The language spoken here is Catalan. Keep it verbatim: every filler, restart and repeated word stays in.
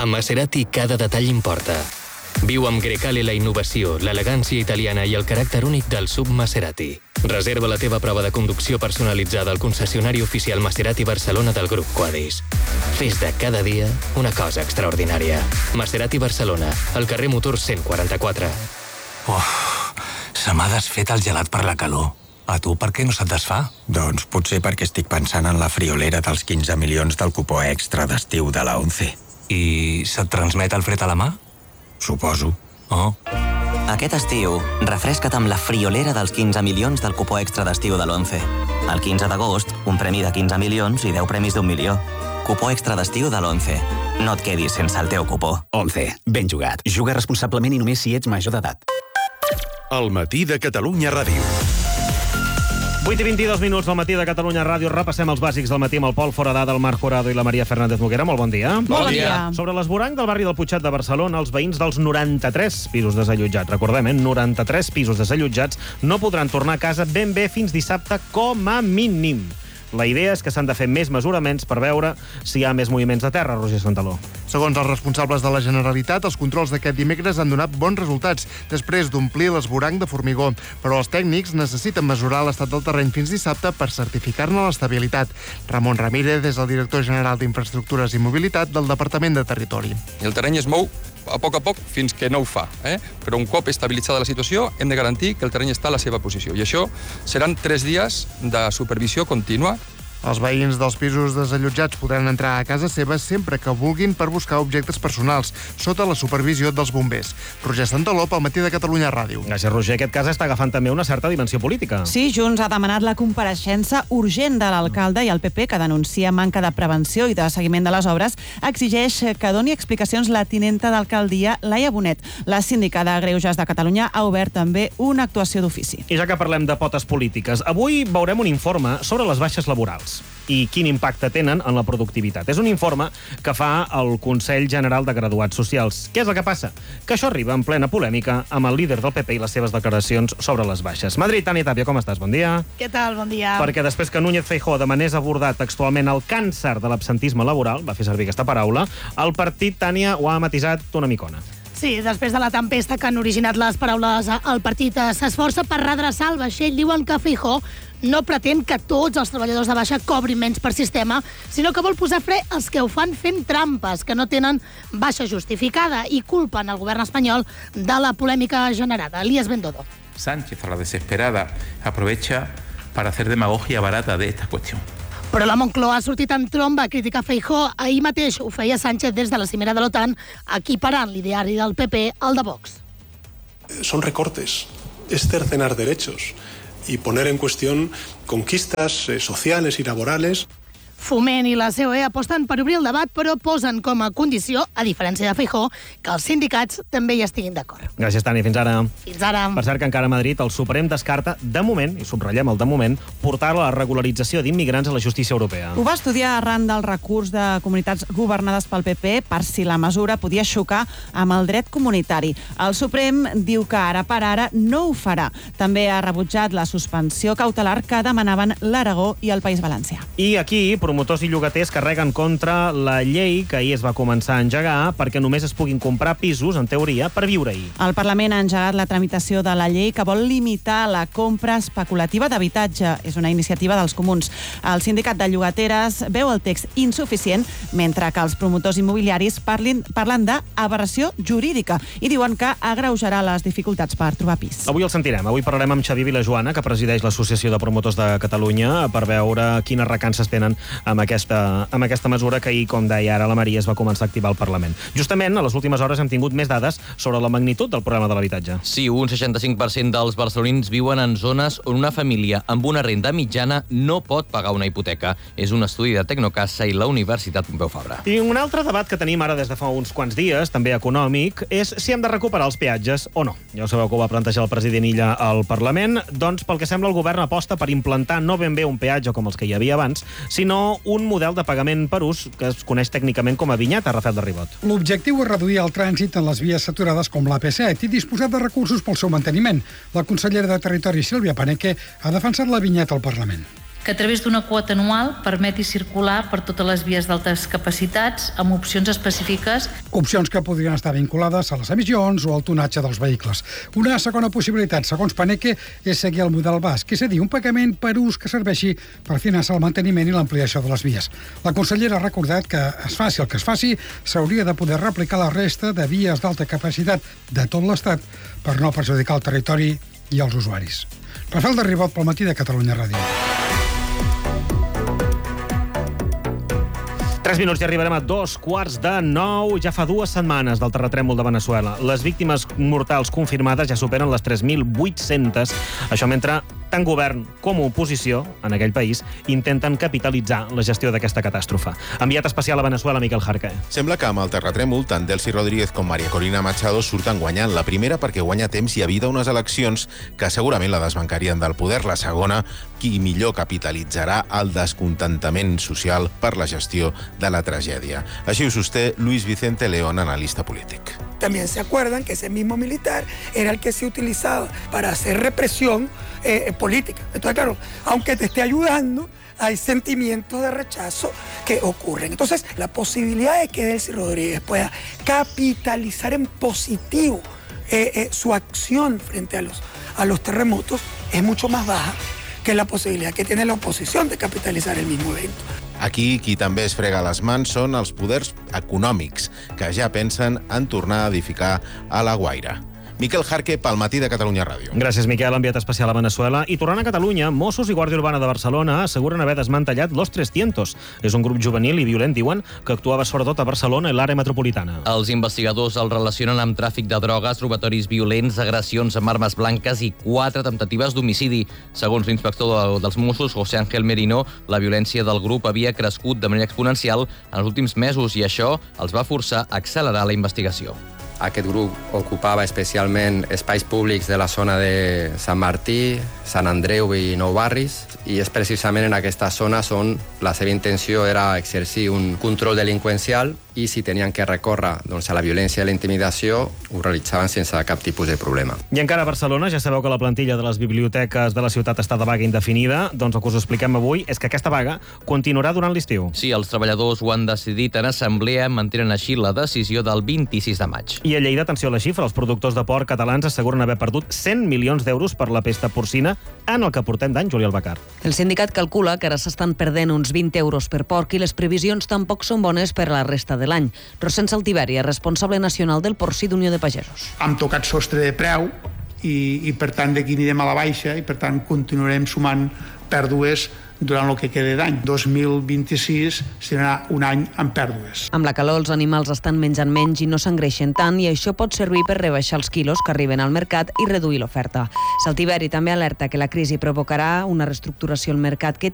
A Maserati cada detall importa. Viu amb Grecale la innovació, l'elegància italiana i el caràcter únic del sub Maserati. Reserva la teva prova de conducció personalitzada al concessionari oficial Maserati Barcelona del grup Quadis. Fes de cada dia una cosa extraordinària. Maserati Barcelona, al carrer Motor cent quaranta-quatre. Oh, se m'ha desfet el gelat per la calor. A tu per què no se't desfà? Doncs potser perquè estic pensant en la friolera dels quinze milions del cupó extra d'estiu de la ONCE. I se't transmet el fred a la mà? Suposo. Oh. Aquest estiu, refresca't amb la friolera dels quinze milions del cupó extra d'estiu de l'ONCE. El quinze d'agost, un premi de quinze milions i deu premis d'un milió. Cupó extra d'estiu de l'ONCE. No et quedis sense el teu cupó. ONCE. Ben jugat. Juga responsablement i només si ets major d'edat. El matí de Catalunya Ràdio. vuit i vint-i-dos minuts del matí de Catalunya Ràdio. Repassem els bàsics del matí amb el Pol Foradà, del Marc Corado i la Maria Fernández Noguera. Molt bon dia. Bon dia. Sobre l'esvoranc del barri del Putxet de Barcelona, els veïns dels noranta-tres pisos desallotjats, recordem, eh? noranta-tres pisos desallotjats, no podran tornar a casa ben bé fins dissabte com a mínim. La idea és que s'han de fer més mesuraments per veure si hi ha més moviments de terra, Roger Santaló. Segons els responsables de la Generalitat, els controls d'aquest dimecres han donat bons resultats després d'omplir l'esvoranc de formigó. Però els tècnics necessiten mesurar l'estat del terreny fins dissabte per certificar-ne l'estabilitat. Ramon Ramírez és el director general d'Infraestructures i Mobilitat del Departament de Territori. El terreny es mou a poc a poc fins que no ho fa. Eh? Però un cop estabilitzada la situació, hem de garantir que el terreny està a la seva posició. I això seran tres dies de supervisió contínua. Els veïns dels pisos desallotjats podran entrar a casa seva sempre que vulguin per buscar objectes personals, sota la supervisió dels bombers. Roger Santaló, pel matí de Catalunya Ràdio. Gràcies, Roger. Aquest cas està agafant també una certa dimensió política. Sí, Junts ha demanat la compareixença urgent de l'alcalde i el P P, que denuncia manca de prevenció i de seguiment de les obres, exigeix que doni explicacions la tinenta d'alcaldia, Laia Bonet. La síndica de Greuges de Catalunya ha obert també una actuació d'ofici. I ja que parlem de potes polítiques, avui veurem un informe sobre les baixes laborals i quin impacte tenen en la productivitat. És un informe que fa el Consell General de Graduats Socials. Què és el que passa? Que això arriba en plena polèmica amb el líder del P P i les seves declaracions sobre les baixes. Madrid, Tània Tàpia, com estàs? Bon dia. Què tal? Bon dia. Perquè després que Núñez Feijóo demanés abordar textualment el càncer de l'absentisme laboral, va fer servir aquesta paraula, el partit, Tània, ho ha matisat una micona. Sí, després de la tempesta que han originat les paraules, el partit s'esforça per redreçar el vaixell. Diuen que Feijóo no pretén que tots els treballadors de baixa cobrin menys per sistema, sinó que vol posar fre als que ho fan fent trampes, que no tenen baixa justificada, i culpen el govern espanyol de la polèmica generada. Elías Bendodo. Sánchez, a la desesperada, aprovecha para hacer demagogia barata de esta cuestión. Però la Moncloa ha sortit en tromba a criticar Feijóo. Ahir mateix ho feia Sánchez des de la cimera de l'OTAN, equiparant l'ideari del P P al de Vox. Son recortes, es cercenar derechos y poner en cuestión conquistas eh, sociales y laborales. Foment i la C O E aposten per obrir el debat, però posen com a condició, a diferència de Feijóo, que els sindicats també hi estiguin d'acord. Gràcies, Tani. Fins ara. Fins ara. Per cert que encara a Madrid el Suprem descarta, de moment, i subratllem el de moment, portar la regularització d'immigrants a la justícia europea. Ho va estudiar arran del recurs de comunitats governades pel P P per si la mesura podia xocar amb el dret comunitari. El Suprem diu que ara per ara no ho farà. També ha rebutjat la suspensió cautelar que demanaven l'Aragó i el País Valencià. I aquí, promotors i llogaters carreguen contra la llei que ahir es va començar a engegar perquè només es puguin comprar pisos, en teoria, per viure-hi. El Parlament ha engegat la tramitació de la llei que vol limitar la compra especulativa d'habitatge. És una iniciativa dels comuns. El sindicat de llogateres veu el text insuficient, mentre que els promotors immobiliaris parlin, parlen d'aberració jurídica i diuen que agreujarà les dificultats per trobar pis. Avui el sentirem. Avui parlarem amb Xavier Vilajoana, que presideix l'Associació de Promotors de Catalunya, per veure quines recances tenen amb aquesta, amb aquesta mesura que ahir, com deia ara la Maria, es va començar a activar al Parlament. Justament, a les últimes hores hem tingut més dades sobre la magnitud del problema de l'habitatge. Sí, un seixanta-cinc per cent dels barcelonins viuen en zones on una família amb una renda mitjana no pot pagar una hipoteca. És un estudi de Tecnocasa i la Universitat Pompeu Fabra. I un altre debat que tenim ara des de fa uns quants dies, també econòmic, és si hem de recuperar els peatges o no. Ja ho sabeu que ho va plantejar el president Illa al Parlament. Doncs, pel que sembla, el govern aposta per implantar no ben bé un peatge com els que hi havia abans, sinó un model de pagament per ús que es coneix tècnicament com a vinyeta, Rafael de Ribot. L'objectiu és reduir el trànsit en les vies saturades com l'A P set i disposar de recursos pel seu manteniment. La consellera de Territori, Sílvia Paneque, ha defensat la vinyeta al Parlament. que a través d'una quota anual permeti circular per totes les vies d'altes capacitats amb opcions específiques. Opcions que podrien estar vinculades a les emissions o al tonatge dels vehicles. Una segona possibilitat, segons Paneque, és seguir el model basc, és a dir, un pagament per ús que serveixi per finançar el manteniment i l'ampliació de les vies. La consellera ha recordat que es faci el que es faci, s'hauria de poder replicar la resta de vies d'alta capacitat de tot l'Estat per no perjudicar el territori i els usuaris. Rafael de Ribot pel Matí de Catalunya Ràdio. Tres minuts i arribarem a dos quarts de nou. Ja fa dues setmanes del terratrèmol de Veneçuela. Les víctimes mortals confirmades ja superen les tres mil vuit-centes. Això mentre tant govern com oposició en aquell país intenten capitalitzar la gestió d'aquesta catàstrofe. Enviat especial a Veneçuela, Miquel Jarque. Sembla que amb el terratrèmol tant Delcy Rodríguez com María Corina Machado surten guanyant. La primera perquè guanya temps i evita unes eleccions que segurament la desbancarien del poder. La segona, qui millor capitalitzarà el descontentament social per la gestió de la tragèdia. Així ho sosté Luis Vicente León, analista polític. También se acuerdan que ese mismo militar era el que se utilizaba para hacer represión eh, política. Entonces, claro, aunque te esté ayudando, hay sentimientos de rechazo que ocurren. Entonces, la posibilidad de que Delcy Rodríguez pueda capitalizar en positivo eh, eh, su acción frente a los, a los terremotos es mucho más baja que la posibilidad que tiene la oposición de capitalizar el mismo evento. Aquí qui també es frega les mans són els poders econòmics, que ja pensen en tornar a edificar a La Guaira. Miquel Jarque, pel Matí de Catalunya Ràdio. Gràcies, Miquel, enviat especial a Veneçuela. I tornant a Catalunya, Mossos i Guàrdia Urbana de Barcelona asseguren haver desmantellat Los Trescientos. És un grup juvenil i violent, diuen, que actuava sobretot a Barcelona i l'àrea metropolitana. Els investigadors el relacionen amb tràfic de drogues, robatoris violents, agressions amb armes blanques i quatre temptatives d'homicidi. Segons l'inspector dels Mossos, José Ángel Merino, la violència del grup havia crescut de manera exponencial en els últims mesos i això els va forçar a accelerar la investigació. Aquest grup ocupava especialment espais públics de la zona de Sant Martí, Sant Andreu i Nou Barris, i és precisament en aquesta zona on la seva intenció era exercir un control delinqüencial i si tenien que recórrer doncs, a la violència i la intimidació, ho realitzaven sense cap tipus de problema. I encara a Barcelona, ja sabeu que la plantilla de les biblioteques de la ciutat està de vaga indefinida, doncs el que us expliquem avui és que aquesta vaga continuarà durant l'estiu. Sí, els treballadors ho han decidit en assemblea, mantenen així la decisió del vint-i-sis de maig. I a Lleida, atenció a la xifra, els productors de porc catalans asseguren haver perdut cent milions d'euros per la pesta porcina en el que portem d'any, Julià Albacar. El sindicat calcula que ara s'estan perdent uns vint euros per porc i les previsions tampoc són bones per a la resta de l'any. Rosén Saltiveria, responsable nacional del porcí d'Unió de Pagesos. Hem tocat sostre de preu i, i per tant d'aquí anirem a la baixa i per tant continuarem sumant pèrdues durant el que queda d'any. dos mil vint-i-sis serà un any amb pèrdues. Amb la calor els animals estan menjant menys i no s'engreixen tant i això pot servir per rebaixar els quilos que arriben al mercat i reduir l'oferta. Saltiveri també alerta que la crisi provocarà una reestructuració al mercat que